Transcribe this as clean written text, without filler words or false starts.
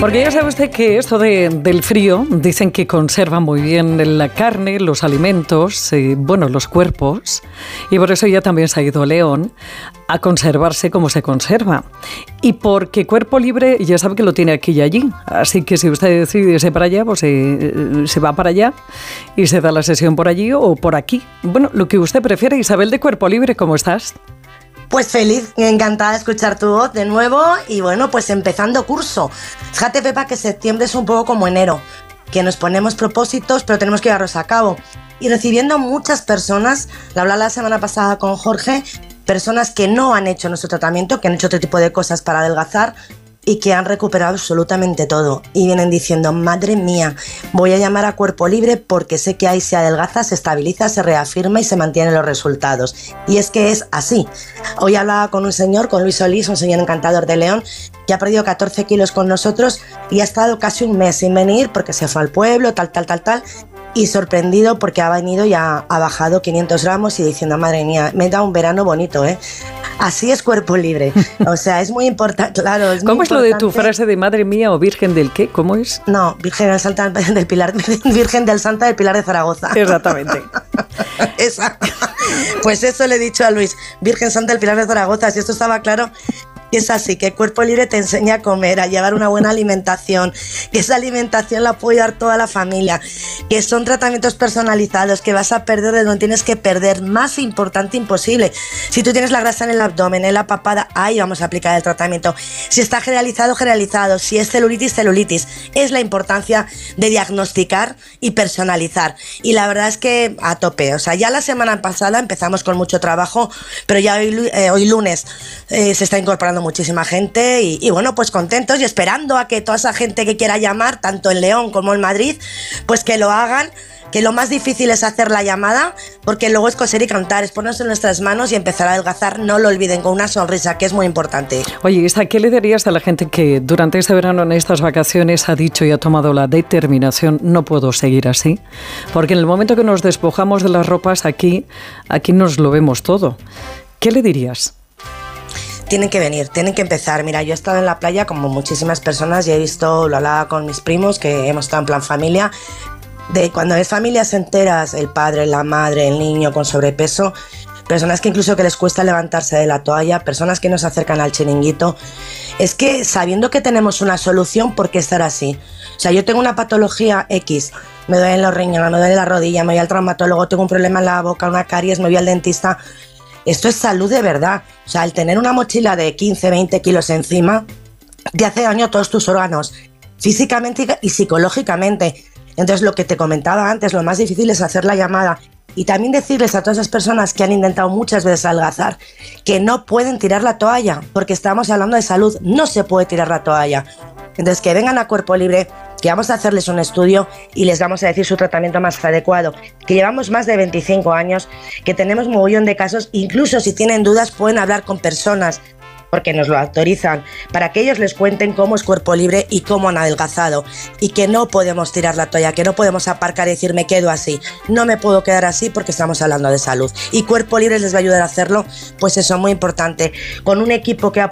Porque ya sabe usted que esto del frío, dicen que conserva muy bien la carne, los alimentos, los cuerpos, y por eso ya también se ha ido León a conservarse como se conserva. Y porque Cuerpo Libre ya sabe que lo tiene aquí y allí, así que si usted decide irse para allá, pues se va para allá y se da la sesión por allí o por aquí. Bueno, lo que usted prefiere. Isabel de Cuerpo Libre, ¿cómo estás? Pues feliz, encantada de escuchar tu voz de nuevo y bueno, pues empezando curso. Fíjate, Pepa, que septiembre es un poco como enero, que nos ponemos propósitos pero tenemos que llevarlos a cabo. Y recibiendo muchas personas, lo hablaba la semana pasada con Jorge, personas que no han hecho nuestro tratamiento, que han hecho otro tipo de cosas para adelgazar y que han recuperado absolutamente todo. Y vienen diciendo, madre mía, voy a llamar a Cuerpo Libre porque sé que ahí se adelgaza, se estabiliza, se reafirma y se mantienen los resultados. Y es que es así. Hoy hablaba con un señor, con Luis Solís, un señor encantador de León, que ha perdido 14 kilos con nosotros y ha estado casi un mes sin venir porque se fue al pueblo, tal. Y sorprendido porque ha venido y ha bajado 500 gramos y diciendo, madre mía, me he dado un verano bonito, ¿eh? Así es Cuerpo Libre. O sea, es muy importante, claro. ¿Cómo es lo de tu frase de madre mía o virgen del qué? ¿Cómo es? No, Virgen del Santa del Pilar, Virgen del Santa del Pilar de Zaragoza. Exactamente. Esa. Pues eso le he dicho a Luis, Virgen Santa del Pilar de Zaragoza, si esto estaba claro. Es así, que Cuerpo Libre te enseña a comer, a llevar una buena alimentación, que esa alimentación la puede dar toda la familia, que son tratamientos personalizados, que vas a perder de donde tienes que perder, más importante imposible. Si tú tienes la grasa en el abdomen, en la papada, ahí vamos a aplicar el tratamiento. Si está generalizado, si es celulitis, es la importancia de diagnosticar y personalizar. Y la verdad es que a tope, o sea, ya la semana pasada empezamos con mucho trabajo, pero ya hoy lunes se está incorporando muchísima gente y bueno, pues contentos y esperando a que toda esa gente que quiera llamar, tanto en León como en Madrid, pues que lo hagan, que lo más difícil es hacer la llamada, porque luego es coser y cantar, es ponernos en nuestras manos y empezar a adelgazar, no lo olviden, con una sonrisa, que es muy importante. Oye, Isa, ¿qué le dirías a la gente que durante este verano, en estas vacaciones, ha dicho y ha tomado la determinación, no puedo seguir así? Porque en el momento que nos despojamos de las ropas, aquí nos lo vemos todo. ¿Qué le dirías? Tienen que venir, tienen que empezar. Mira, yo he estado en la playa como muchísimas personas y he visto, lo hablaba con mis primos, que hemos estado en plan familia, de cuando ves familias enteras, el padre, la madre, el niño con sobrepeso, personas que incluso que les cuesta levantarse de la toalla, personas que no se acercan al chiringuito. Es que sabiendo que tenemos una solución, ¿por qué estar así? O sea, yo tengo una patología X, me duelen los riñones, me duele la rodilla, me voy al traumatólogo, tengo un problema en la boca, una caries, me voy al dentista. Esto es salud de verdad. O sea, el tener una mochila de 15, 20 kilos encima te hace daño a todos tus órganos, físicamente y psicológicamente. Entonces, lo que te comentaba antes, lo más difícil es hacer la llamada y también decirles a todas esas personas que han intentado muchas veces adelgazar que no pueden tirar la toalla, porque estamos hablando de salud, no se puede tirar la toalla. Entonces, que vengan a Cuerpo Libre, que vamos a hacerles un estudio y les vamos a decir su tratamiento más adecuado, que llevamos más de 25 años, que tenemos mogollón de casos, incluso si tienen dudas pueden hablar con personas, porque nos lo autorizan, para que ellos les cuenten cómo es Cuerpo Libre y cómo han adelgazado, y que no podemos tirar la toalla, que no podemos aparcar y decir me quedo así, no me puedo quedar así porque estamos hablando de salud, y Cuerpo Libre les va a ayudar a hacerlo, pues eso, muy importante, con un equipo que